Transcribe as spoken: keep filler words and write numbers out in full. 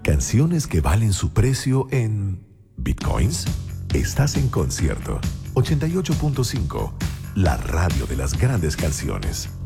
Canciones que valen su precio en Bitcoins. Estás en Concierto ochenta y ocho punto cinco, la radio de las grandes canciones.